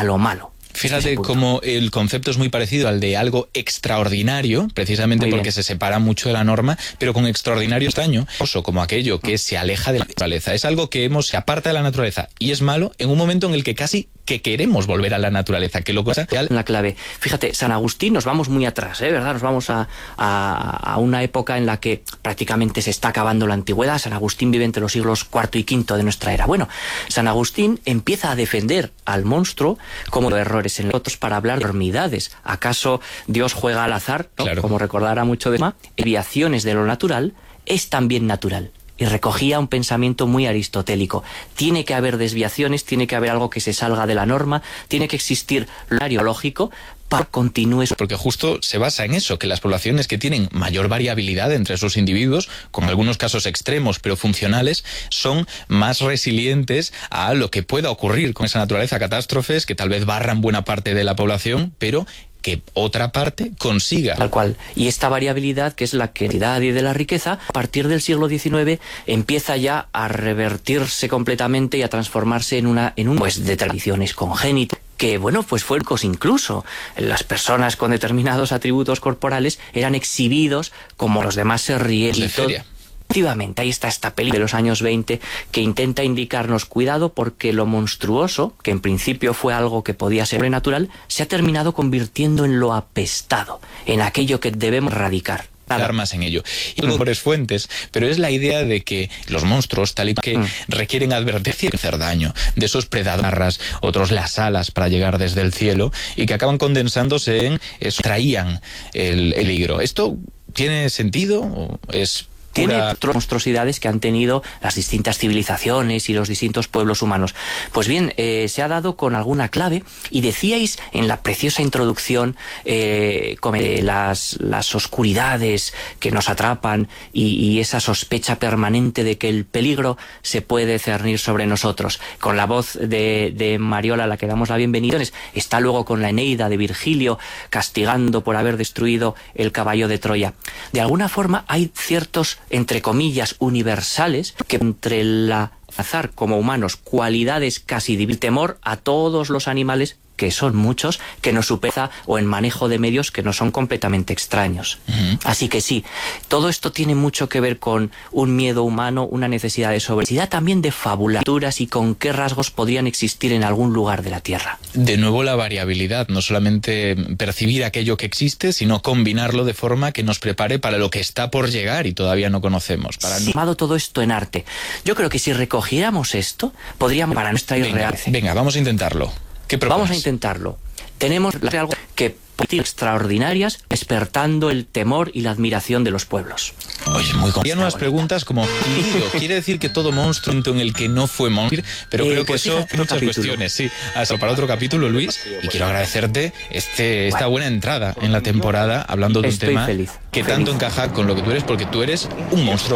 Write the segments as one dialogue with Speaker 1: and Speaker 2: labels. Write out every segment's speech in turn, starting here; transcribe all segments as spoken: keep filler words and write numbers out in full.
Speaker 1: a lo malo.
Speaker 2: Fíjate cómo el concepto es muy parecido al de algo extraordinario, precisamente porque se separa mucho de la norma, pero con extraordinario extraño, como aquello que se aleja de la naturaleza. Es algo que hemos, se aparta de la naturaleza y es malo en un momento en el que casi que queremos volver a la naturaleza, que lo cosa
Speaker 1: la clave. Fíjate, San Agustín, nos vamos muy atrás, ¿eh? ¿Verdad? Nos vamos a, a, a una época en la que prácticamente se está acabando la antigüedad. San Agustín vive entre los siglos cuarto y quinto de nuestra era. Bueno, San Agustín empieza a defender al monstruo como errores en los otros para hablar de enormidades. ¿Acaso Dios juega al azar? ¿No?
Speaker 2: Claro.
Speaker 1: Como recordará mucho de más, desviaciones de lo natural es también natural. Y recogía un pensamiento muy aristotélico. Tiene que haber desviaciones, tiene que haber algo que se salga de la norma, tiene que existir lo lógico para que continúe.
Speaker 2: Porque justo se basa en eso, que las poblaciones que tienen mayor variabilidad entre sus individuos, con algunos casos extremos pero funcionales, son más resilientes a lo que pueda ocurrir con esa naturaleza, catástrofes que tal vez barran buena parte de la población, pero que otra parte consiga.
Speaker 1: Tal cual. Y esta variabilidad, que es la que da y de la riqueza, a partir del siglo diecinueve empieza ya a revertirse completamente y a transformarse en una en un pues de tradiciones congénitas, que bueno, pues fuercos incluso. Las personas con determinados atributos corporales eran exhibidos como los demás se ríen y todo. Efectivamente, ahí está esta peli de los años veinte que intenta indicarnos cuidado porque lo monstruoso, que en principio fue algo que podía ser sobrenatural, se ha terminado convirtiendo en lo apestado, en aquello que debemos erradicar.
Speaker 2: Más en ello. Y mejores fuentes, pero es la idea de que los monstruos, tal y que mm. requieren advertencia y hacer daño, de esos predadores, otros las alas para llegar desde el cielo, y que acaban condensándose en eso, traían el peligro. ¿Esto tiene sentido o es...?
Speaker 1: Tiene otras monstruosidades que han tenido las distintas civilizaciones y los distintos pueblos humanos. Pues bien, eh, se ha dado con alguna clave, y decíais en la preciosa introducción eh, como, eh, las, las oscuridades que nos atrapan y, y esa sospecha permanente de que el peligro se puede cernir sobre nosotros. Con la voz de, de Mariola, a la que damos la bienvenida, está luego con la Eneida de Virgilio castigando por haber destruido el caballo de Troya. De alguna forma hay ciertos, entre comillas, universales, que entre la azar como humanos, cualidades casi de temor a todos los animales, que son muchos, que nos supera, o en manejo de medios que no son completamente extraños. Uh-huh. Así que sí, todo esto tiene mucho que ver con un miedo humano, una necesidad de sobrevivencia, también de fabulaturas y con qué rasgos podrían existir en algún lugar de la Tierra.
Speaker 2: De nuevo la variabilidad, no solamente percibir aquello que existe, sino combinarlo de forma que nos prepare para lo que está por llegar y todavía no conocemos. Para
Speaker 1: sí, no... todo esto en arte. Yo creo que si recogiéramos esto, podríamos para nuestra irreal.
Speaker 2: Venga, vamos a intentarlo. ¿Qué propones?
Speaker 1: Vamos a intentarlo. Tenemos algo que extraordinarias, despertando el temor y la admiración de los pueblos.
Speaker 2: Oye, muy complicado. Nuevas preguntas como líquido. Quiere decir que todo monstruo en el que no fue monstruo, pero eh, creo pues que eso muchas capítulo. cuestiones. Sí, hasta para otro capítulo, Luis. Y quiero agradecerte este esta buena entrada en la temporada, hablando de
Speaker 1: Estoy
Speaker 2: un tema
Speaker 1: feliz,
Speaker 2: que
Speaker 1: feliz.
Speaker 2: tanto encaja con lo que tú eres, porque tú eres un monstruo.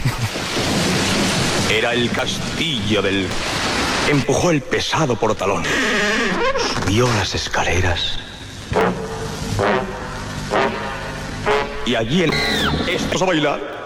Speaker 3: Era el castillo del... Empujó el pesado portalón. Subió las escaleras. Y allí en... ¿Estos a bailar?